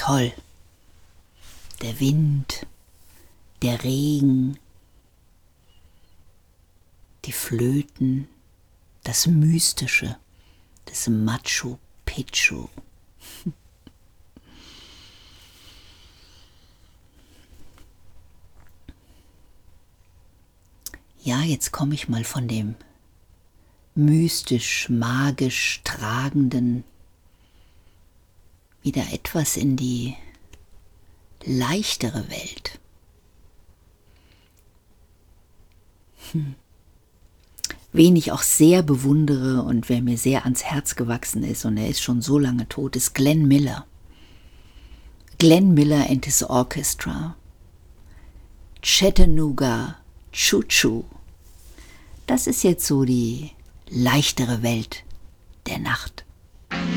toll. Der Wind, der Regen, die Flöten, das Mystische, das Machu Picchu. Ja, jetzt komme ich mal von dem mystisch, magisch Tragenden wieder etwas in die leichtere Welt. Wen ich auch sehr bewundere und wer mir sehr ans Herz gewachsen ist, und er ist schon so lange tot, ist Glenn Miller. Glenn Miller and his Orchestra. Chattanooga Choo Choo. Das ist jetzt so die leichtere Welt der Nacht.